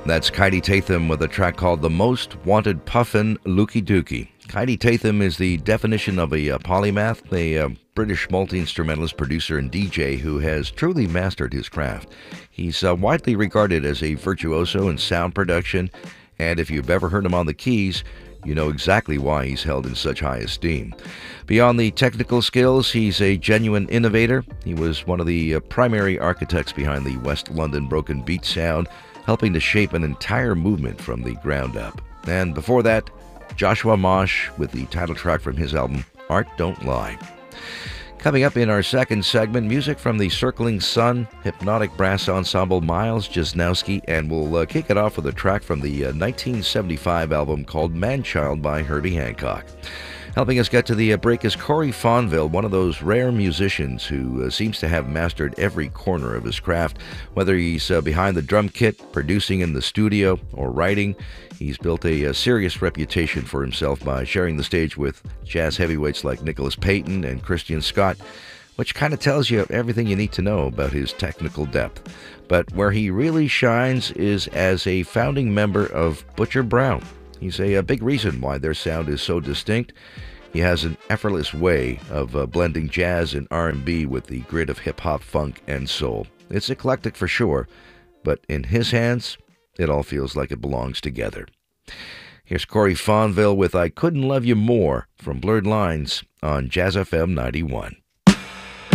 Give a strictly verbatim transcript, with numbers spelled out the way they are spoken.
That's Kaidi Tatham with a track called The Most Wanted Puffin' Lukey Dukey. Kaidi Tatham is the definition of a uh, polymath, a uh, British multi-instrumentalist, producer, and D J who has truly mastered his craft. He's uh, widely regarded as a virtuoso in sound production, and if you've ever heard him on the keys, you know exactly why he's held in such high esteem. Beyond the technical skills, he's a genuine innovator. He was one of the uh, primary architects behind the West London broken beat sound, helping to shape an entire movement from the ground up. And before that, Joshua Mosh with the title track from his album, Art Don't Lie. Coming up in our second segment, music from the Circling Sun Hypnotic Brass Ensemble, Miles Jesnowski, and we'll uh, kick it off with a track from the uh, nineteen seventy-five album called Manchild by Herbie Hancock. Helping us get to the uh, break is Corey Fonville, one of those rare musicians who uh, seems to have mastered every corner of his craft. Whether he's uh, behind the drum kit, producing in the studio, or writing, he's built a, a serious reputation for himself by sharing the stage with jazz heavyweights like Nicholas Payton and Christian Scott, which kind of tells you everything you need to know about his technical depth. But where he really shines is as a founding member of Butcher Brown. He's a, a big reason why their sound is so distinct. He has an effortless way of uh, blending jazz and R and B with the grit of hip-hop, funk, and soul. It's eclectic for sure, but in his hands, it all feels like it belongs together. Here's Corey Fonville with I Couldn't Love You More from Blurred Lines on Jazz F M ninety-one.